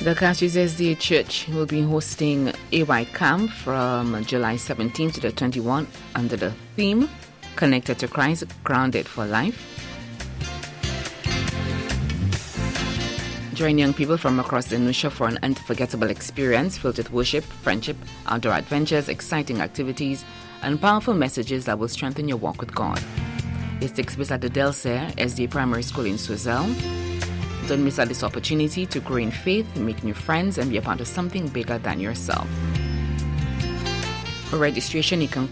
The Castries SDA Church will be hosting AY Camp from July 17 to the 21 under the theme Connected to Christ, Grounded for Life. Join young people from across the Nusha for an unforgettable experience filled with worship, friendship, outdoor adventures, exciting activities, and powerful messages that will strengthen your walk with God. It takes place at the Delsaire SDA Primary School in Swizel. Don't miss out this opportunity to grow in faith, make new friends, and be a part of something bigger than yourself. For registration, you can